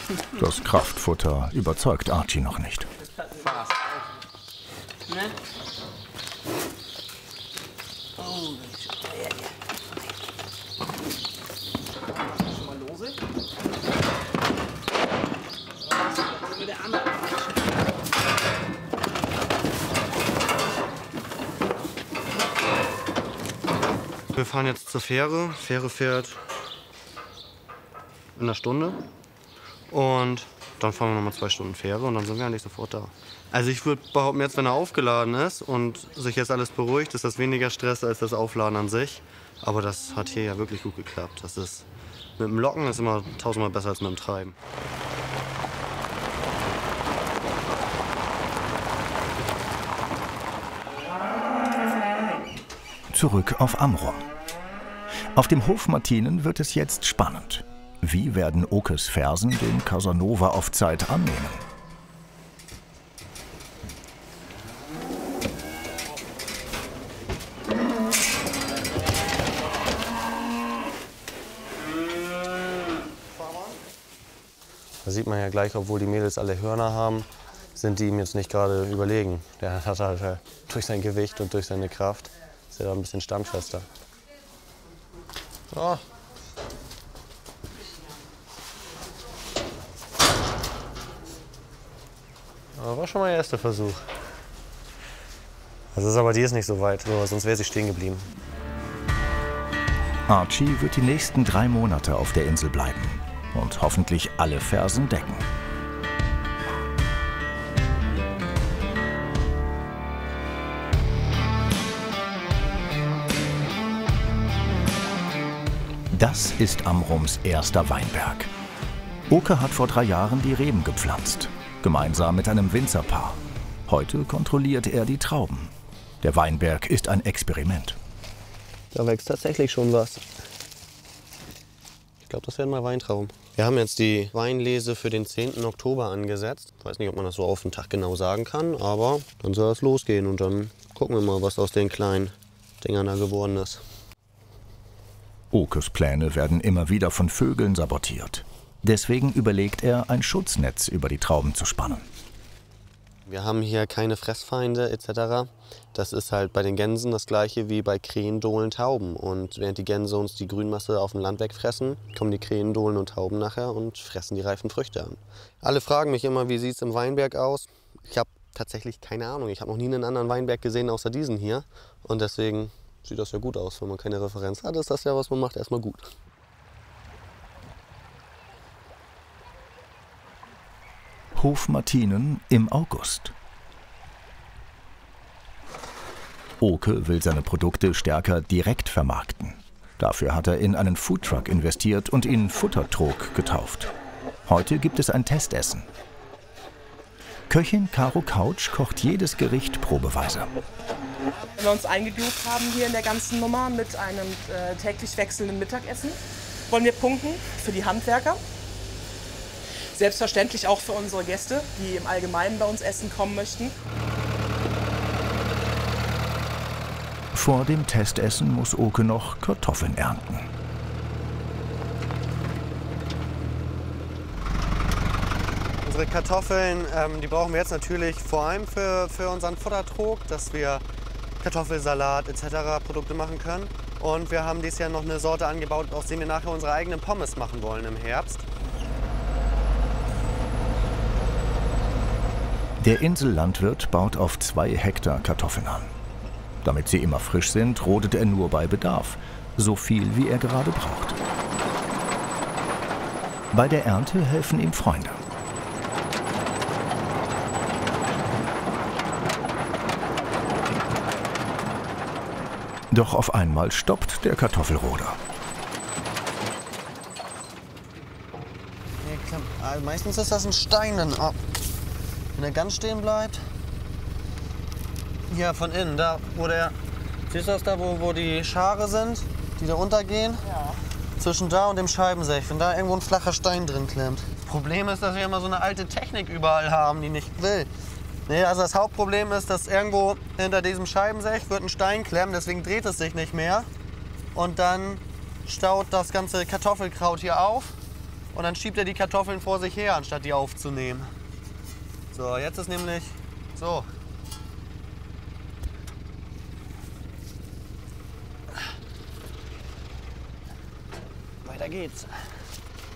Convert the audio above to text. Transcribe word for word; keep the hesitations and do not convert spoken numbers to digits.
Das Kraftfutter überzeugt Archie noch nicht. Fast. Ne? Oh, ja, ja. Schon mal lose? Mit der anderen. Wir fahren jetzt zur Fähre. Fähre fährt in einer Stunde. Und dann fahren wir nochmal zwei Stunden Fähre und dann sind wir eigentlich sofort da. Also ich würde behaupten, jetzt wenn er aufgeladen ist und sich jetzt alles beruhigt, ist das weniger Stress als das Aufladen an sich. Aber das hat hier ja wirklich gut geklappt. Das ist, mit dem Locken ist immer tausendmal besser als mit dem Treiben. Zurück auf Amrum. Auf dem Hof Martinen wird es jetzt spannend. Wie werden Okes Fersen den Casanova auf Zeit annehmen? Da sieht man ja gleich, obwohl die Mädels alle Hörner haben, sind die ihm jetzt nicht gerade überlegen. Der hat halt durch sein Gewicht und durch seine Kraft ist er da ein bisschen standfester. So. Das war schon mein erster Versuch. Das ist aber die ist nicht so weit, sonst wäre sie stehen geblieben. Archie wird die nächsten drei Monate auf der Insel bleiben und hoffentlich alle Fersen decken. Das ist Amrums erster Weinberg. Oke hat vor drei Jahren die Reben gepflanzt, gemeinsam mit einem Winzerpaar. Heute kontrolliert er die Trauben. Der Weinberg ist ein Experiment. Da wächst tatsächlich schon was. Ich glaube, das werden mal Weintrauben. Wir haben jetzt die Weinlese für den zehnten Oktober angesetzt. Ich weiß nicht, ob man das so auf den Tag genau sagen kann, aber dann soll es losgehen und dann gucken wir mal, was aus den kleinen Dingern da geworden ist. Okes Pläne werden immer wieder von Vögeln sabotiert. Deswegen überlegt er, ein Schutznetz über die Trauben zu spannen. Wir haben hier keine Fressfeinde et cetera. Das ist halt bei den Gänsen das gleiche wie bei Krähen, Dohlen, Tauben. Und während die Gänse uns die Grünmasse auf dem Land wegfressen, kommen die Krähen, Dohlen und Tauben nachher und fressen die reifen Früchte an. Alle fragen mich immer, wie sieht es im Weinberg aus? Ich habe tatsächlich keine Ahnung. Ich habe noch nie einen anderen Weinberg gesehen außer diesen hier. Und deswegen sieht das ja gut aus. Wenn man keine Referenz hat, ist das ja, was man macht, erstmal gut. Hof Martinen im August. Oke will seine Produkte stärker direkt vermarkten. Dafür hat er in einen Foodtruck investiert und ihn Futtertrog getauft. Heute gibt es ein Testessen. Köchin Caro Couch kocht jedes Gericht probeweise. Wenn wir uns eingegroovt haben hier in der ganzen Nummer mit einem äh, täglich wechselnden Mittagessen, wollen wir punkten für die Handwerker. Selbstverständlich auch für unsere Gäste, die im Allgemeinen bei uns essen kommen möchten. Vor dem Testessen muss Oke noch Kartoffeln ernten. Unsere Kartoffeln, ähm, die brauchen wir jetzt natürlich vor allem für, für unseren Futtertrog, dass wir Kartoffelsalat et cetera Produkte machen können. Und wir haben dieses Jahr noch eine Sorte angebaut, aus der wir nachher unsere eigenen Pommes machen wollen im Herbst. Der Insellandwirt baut auf zwei Hektar Kartoffeln an. Damit sie immer frisch sind, rodet er nur bei Bedarf, so viel wie er gerade braucht. Bei der Ernte helfen ihm Freunde. Doch auf einmal stoppt der Kartoffelroder. Ja, meistens ist das ein Stein dann ab. Wenn er ganz stehen bleibt. Hier von innen, da wo der. Siehst du das da, wo, wo die Schare sind, die da untergehen? Ja. Zwischen da und dem Scheibensech, wenn da irgendwo ein flacher Stein drin klemmt. Das Problem ist, dass wir immer so eine alte Technik überall haben, die nicht will. Nee, also das Hauptproblem ist, dass irgendwo hinter diesem Scheibensech wird ein Stein klemmen, deswegen dreht es sich nicht mehr. Und dann staut das ganze Kartoffelkraut hier auf Und dann schiebt er die Kartoffeln vor sich her, anstatt die aufzunehmen. So, jetzt ist nämlich so. Weiter geht's.